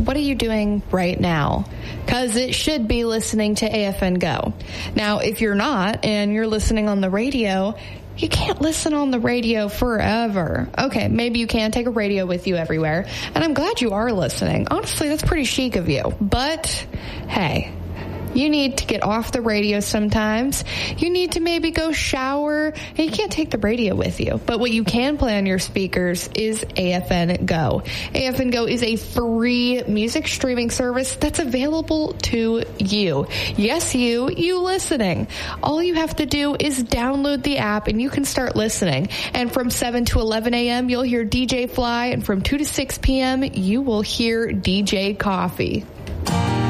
what are you doing right now? Because it should be listening to AFN Go. Now, if you're not and you're listening on the radio, you can't listen on the radio forever. Okay, maybe you can take a radio with you everywhere, and I'm glad you are listening. Honestly, that's pretty chic of you. But, hey, you need to get off the radio sometimes. You need to maybe go shower, and you can't take the radio with you. But what you can play on your speakers is AFN Go. AFN Go is a free music streaming service that's available to you. Yes, you listening. All you have to do is download the app, and you can start listening. And from 7 to 11 a.m., you'll hear DJ Fly, and from 2 to 6 p.m., you will hear DJ Coffee.